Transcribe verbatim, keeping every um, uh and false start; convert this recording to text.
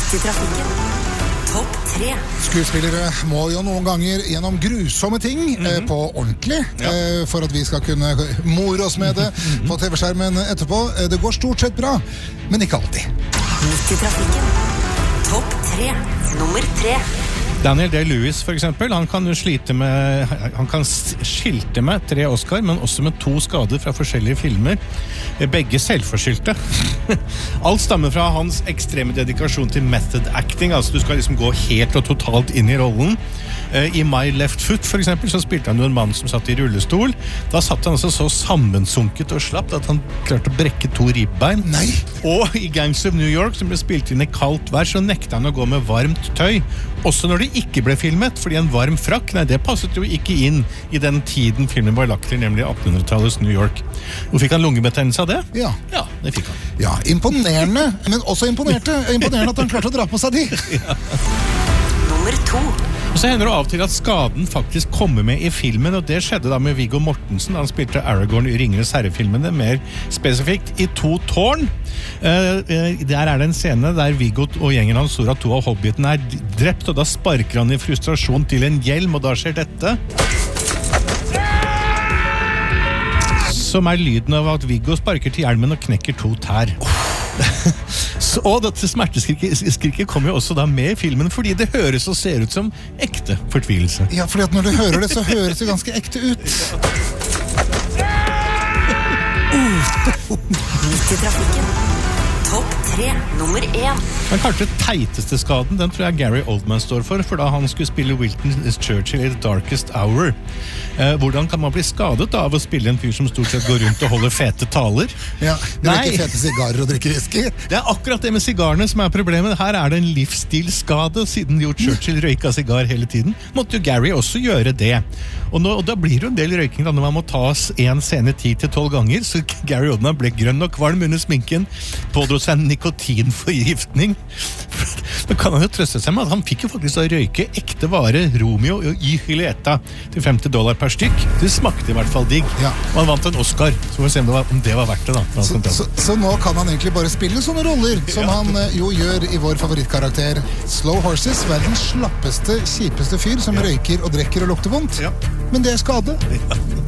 Midt i trafikken. Topp tre. Skuespillere må jo noen ganger gjennom grusomme ting mm-hmm. eh, på ordentlig ja. eh, for at vi skal kunne more oss med det mm-hmm. på T V-skjermen etterpå. Eh, det går stort sett bra, men ikke alltid. Midt i trafikken. Topp tre. Nummer tre. Daniel Day-Lewis for eksempel, han kan jo slite med, han kan skilte med tre Oscar, men også med to skader fra forskjellige filmer, begge selvforskyldte. Alt stammer fra hans ekstreme dedikasjon til method acting, altså du skal liksom gå helt og totalt inn i rollen. I My Left Foot for eksempel, så spilte han jo en mann som satt i rullestol. Da satt han altså så sammensunket og slapt at han klarte å brekke to ribbein. Nei! Og i Gangs of New York, som ble spilt inn i kaldt vær, så nekta han å gå med varmt tøy. Også når det ikke ble filmet, fordi en varm frakk, nei, det passet jo ikke inn i den tiden filmen var lagt til, nemlig attenhundretallets New York. Og fikk han lungebetennelse av det? Ja. Ja, det fikk han. Ja, imponerende, men også imponerte. Imponerende at han klarte å dra på seg de. Ja. Nummer to. Og så hender det av og til at skaden faktisk kommer med i filmen, og det skjedde da med Viggo Mortensen. Han spilte Aragorn i Ringenes herre-filmene, mer spesifikt i To tårn. Uh, uh, der er det en scene der Viggo og gjengen hans tror at to av hobbitene er drept, og da sparker han i frustrasjon til en hjelm, og da skjer dette. Som er lyden av at Viggo sparker til hjelmen og knekker to tær. Så, og dette smerteskriket kommer jo også da med i filmen, fordi det høres og ser ut som ekte fortvilelse. Ja, fordi at når du hører det, så høres det ganske ekte ut. Midt i trafikken. Topp tre. Nummer én. Den kanskje teiteste skaden, den tror jeg Gary Oldman står for, for da han skulle spille Winston Churchill i The Darkest Hour. Eh, hvordan kan man bli skadet da, av å spille en fyr som stort sett går rundt og holder fete taler? Ja, det er ikke fete sigarer og drikker whisky. Det er akkurat det med sigarene som er problemet. Her er det en livsstilsskade, siden jo Churchill røyka sigar hele tiden. Måtte jo Gary også gjøre det. Og, nå, og da blir det jo en del røyking da, når man må ta en scene ti til tolv ganger, så Gary Oldman ble grønn og kvalm under sminken, pådro seg en nikotinforgiftning. Da kan han jo trøste seg med at han fikk jo faktisk å røyke ekte vare Romeo i Julieta til femti dollar per stykk. Det smakte i hvert fall digg. Ja. Og han vant en Oscar, så får vi se om det var, om det var verdt det da. Så, så, så nå kan han egentlig bare spille sånne roller, som ja. han jo gjør i vår favorittkarakter Slow Horses, verdens slappeste, kjipeste fyr som ja. røyker og drekker og lukter vondt. Ja. Men det er skade. Ja.